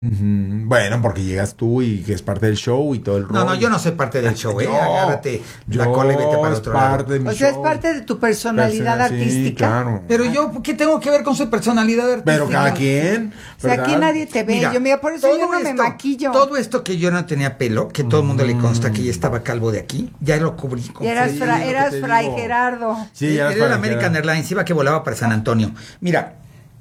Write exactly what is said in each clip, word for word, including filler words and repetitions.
Ujú. Bueno, porque llegas tú y que es parte del show y todo el rollo. No, no, yo no soy parte del show, ¿eh? Yo, Agárrate la yo cola y vete para es otro parte lado. de mi O sea, es show. parte de tu personalidad Persona- sí, artística. claro. Pero yo, ¿qué tengo que ver con su personalidad artística? Pero cada quien. O sea, aquí ¿verdad? nadie te ve. Mira, yo, mira, por eso todo yo no me esto- maquillo. Todo esto que yo no tenía pelo, que todo el mundo le consta que ya estaba calvo de aquí, ya lo cubrí con Y eras, Sí, fra- lo que eras te Fray digo. Gerardo. Sí, ya Era es el para American que- Airlines, iba que volaba para San Antonio. Mira.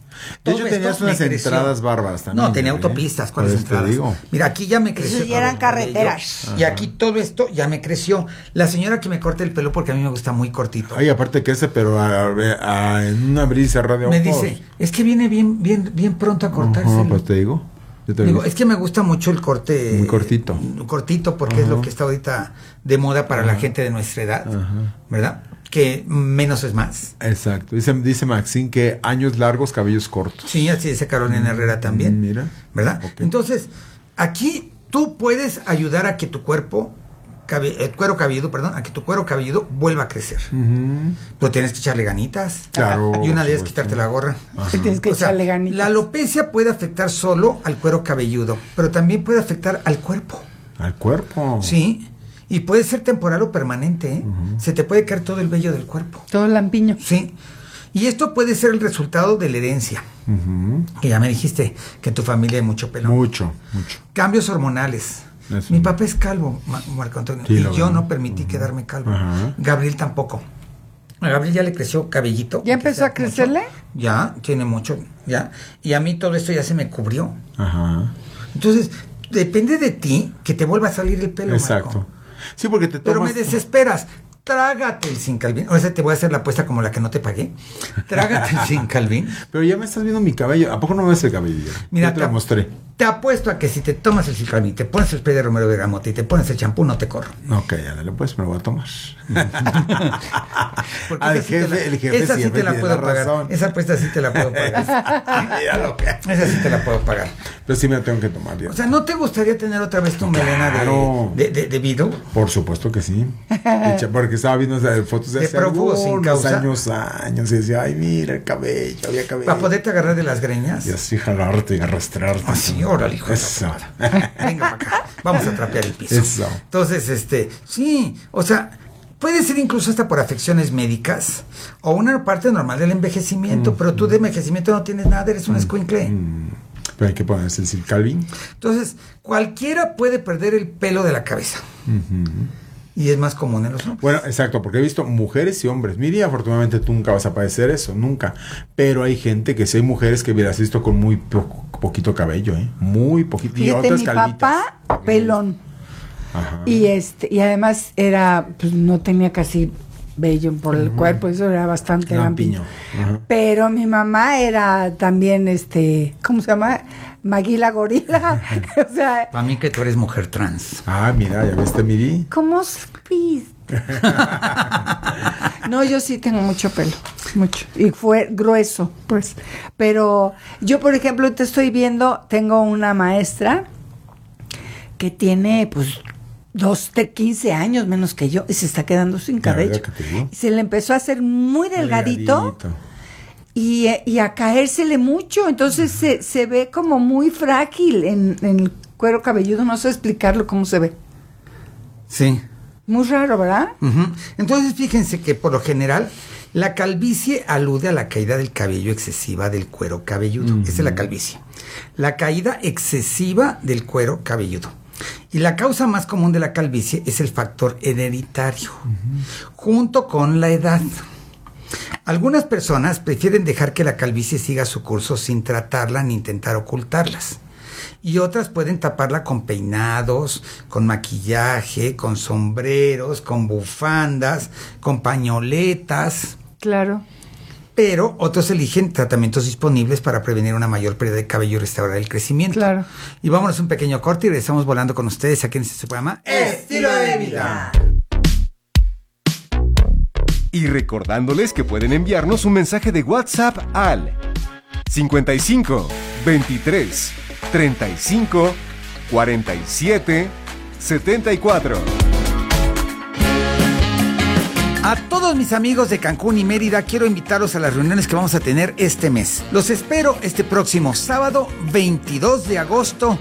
De todo hecho, esto tenías me unas creció. entradas bárbaras también. No, tenía ¿eh? autopistas, ¿cuáles Pues te entradas? digo. Mira, aquí ya me creció. Esos ya todo eran el cabello. carreteras. Y aquí todo esto ya me creció. La señora que me corta el pelo, porque a mí me gusta muy cortito, Ay, aparte que ese, pero a- a- en un abrir y cerrar de ojos. me dice, es que viene bien, bien, bien pronto a cortárselo. Ajá, pues te digo. Yo te Digo, digo. es que me gusta mucho el corte. Muy cortito. Cortito, porque es lo Ajá. que está ahorita de moda para la gente de nuestra edad. Ajá. ¿Verdad? Que menos es más. Exacto. Dice, dice Maxine que años largos, cabellos cortos. Sí, así dice Carolina Herrera también. Mm, mira. ¿Verdad? Ok. Entonces, aquí tú puedes ayudar a que tu cuerpo, cabe- el cuero cabelludo, perdón, a que tu cuero cabelludo vuelva a crecer. Ujú. Pero tienes que echarle ganitas. Claro, Y una de por ellas quitarte la gorra. Que tienes que O sea, echarle ganitas. la alopecia puede afectar solo al cuero cabelludo, pero también puede afectar al cuerpo. Al cuerpo. Sí. Y puede ser temporal o permanente, ¿eh? Se te puede caer todo el vello del cuerpo. Todo lampiño. Sí. Y esto puede ser el resultado de la herencia. Ujú. Que ya me dijiste que en tu familia hay mucho pelo. Mucho, mucho. Cambios hormonales. Eso. Mi papá es calvo, Ma- Marco Antonio. Sí, y lo yo veo. no permití quedarme calvo. Ajá. Gabriel tampoco. A Gabriel ya le creció cabellito. ¿Ya aunque empezó sea a crecerle? mucho. Ya, tiene mucho. Ya. Y a mí todo esto ya se me cubrió. Ajá. Entonces, depende de ti que te vuelva a salir el pelo, Exacto. Marco. Sí, porque te Pero tomas... me desesperas. Trágate el Zinc Calvin. O sea, te voy a hacer la apuesta como la que no te pagué. Trágate el Zinc Calvin. Pero ya me estás viendo mi cabello. ¿A poco no me ves el cabello? Mira, Yo te lo te- mostré. Te apuesto a que si te tomas el Zinc Calvin, te pones el spray de Romero Bergamote y te pones el champú, no te corro. Ok, ándale, pues me lo voy a tomar. Porque Ah, el esa sí te jefe, la- el jefe esa sí siempre te la tiene puedo la pagar. razón. Esa apuesta sí te la puedo pagar. Mira lo que... Esa sí te la puedo pagar. Pero sí me la tengo que tomar ya. O sea, ¿no te gustaría tener otra vez tu melena Claro. de, de, de, de Beatle? Por supuesto que sí. Echa- Porque estaba viendo esas fotos de De hace prófugo sin algunos causa. años, años. Y decía, ay, mira el cabello, había cabello. Para poderte agarrar de las greñas. Y así jalarte y arrastrarte. Así, órale, hijo de la Eso. Venga para acá. Vamos a trapear el piso. Eso. Entonces, este, sí, o sea, puede ser incluso hasta por afecciones médicas o una parte normal del envejecimiento, pero tú de envejecimiento no tienes nada, eres un escuincle. Mm, Pero hay que ponerse el Zinc Calvin. Entonces, cualquiera puede perder el pelo de la cabeza. Y es más común en los hombres. Bueno, exacto, porque he visto mujeres y hombres. Miri, afortunadamente tú nunca vas a padecer eso, nunca. Pero hay gente que sí, hay mujeres que hubieras visto con muy po- poquito cabello, ¿eh? Muy poquito. Y Fíjate, otras mi calvitas. papá, pelón. Ajá. Y este, y además era, pues no tenía casi vello por el cuerpo, eso era bastante Lampiño. lampiño. Ajá. Pero mi mamá era también, este, ¿cómo se llama? Maguila gorila. O sea, Para mí que tú eres mujer trans. Ah, mira, ¿ya viste, Miri? ¿cómo supiste? No, yo sí tengo mucho pelo, mucho. Y fue grueso, pues. Pero yo, por ejemplo, te estoy viendo, tengo una maestra que tiene, pues, dos, de quince años menos que yo y se está quedando sin La cabello. verdad que te digo. Y se le empezó a hacer muy delgadito, y, eh, y a caérsele mucho. Entonces se, se ve como muy frágil en, en el cuero cabelludo. No sé explicarlo cómo se ve. Sí. Muy raro, ¿verdad? Ujú. Entonces, fíjense que por lo general la calvicie alude a la caída del cabello excesiva del cuero cabelludo. Esa es la calvicie. La caída excesiva del cuero cabelludo. Y la causa más común de la calvicie es el factor hereditario, junto con la edad. Algunas personas prefieren dejar que la calvicie siga su curso sin tratarla ni intentar ocultarlas. Y otras pueden taparla con peinados, con maquillaje, con sombreros, con bufandas, con pañoletas. Claro. Pero otros eligen tratamientos disponibles para prevenir una mayor pérdida de cabello y restaurar el crecimiento. Claro. Y vámonos a un pequeño corte y regresamos volando con ustedes aquí en este programa Estilo de Vida. Y recordándoles que pueden enviarnos un mensaje de WhatsApp al cincuenta y cinco, veintitrés, treinta y cinco, cuarenta y siete, setenta y cuatro. A todos mis amigos de Cancún y Mérida, quiero invitarlos a las reuniones que vamos a tener este mes. Los espero este próximo sábado veintidós de agosto